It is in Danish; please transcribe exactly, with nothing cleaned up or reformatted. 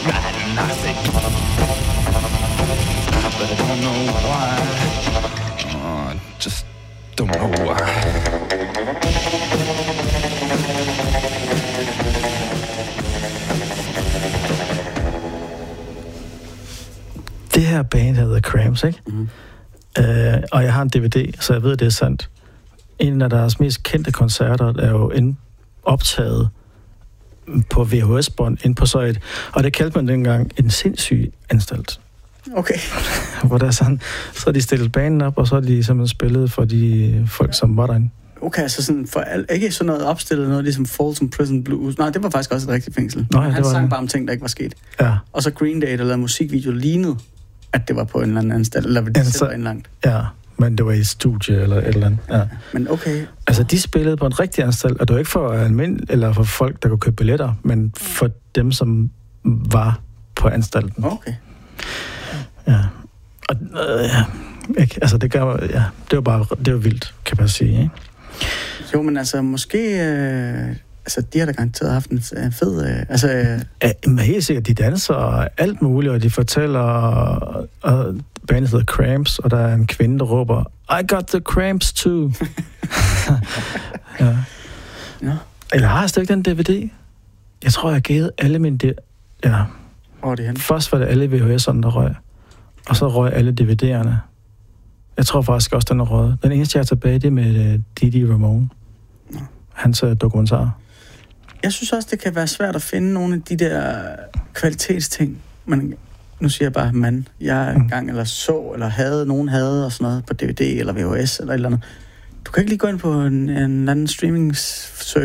tried nothing, but I don't know why. Oh, I just don't know why. Det her band hedder Cramps, ikke? Mm. Øh, og jeg har en D V D, så jeg ved, det er sandt. En af deres mest kendte koncerter er jo ind, optaget på V H S-bånd ind på så et, og det kaldte man dengang en sindssyg anstalt. Okay. Hvor der er sådan, så har de stillet banen op, og så har de simpelthen spillet for de folk, som var derinde. Okay, så sådan for al, ikke sådan noget opstillet, noget ligesom Folsom Prison Blues. Nej, det var faktisk også et rigtigt fængsel. Nå, ja, han det sang var... bare om ting, der ikke var sket. Ja. Og så Green Day, der lavede musikvideo, lignede, at det var på en eller anden anstalt, eller det altså, var indlangt. Ja, men det var i studie eller et eller andet. Ja. Men okay. Altså, de spillede på en rigtig anstalt, og det var ikke for almindelige, eller for folk, der kunne købe billetter, men for dem, som var på anstalten. Okay. Ja. Og, øh, ja. Ikke? Altså, det gør, ja, det var bare, det var vildt, kan man sige, ikke? Jo, men altså, måske... Øh, altså, de har da garanteret haft en fed... Øh, altså, øh. Ja, men helt sikkert, de danser og alt muligt, og de fortæller, og, og bandet hedder Cramps, og der er en kvinde, der råber, I got the cramps too. Ja. Ja. Eller har jeg stadig den D V D? Jeg tror, jeg har givet alle mine... D- ja. Hvor er det henne? Først var det alle V H S'erne, der røg, og så røg alle D V D'erne. Jeg tror faktisk også, den er røget. Den eneste, jeg er tilbage, det er med uh, Didi Ramone. Ja. Hans uh, dokumentar. Jeg synes også, det kan være svært at finde nogle af de der kvalitetsting. Men nu siger jeg bare, man, jeg engang eller så, eller havde, nogen havde og sådan noget på D V D eller V H S eller et eller andet. Du kan ikke lige gå ind på en, en anden streaming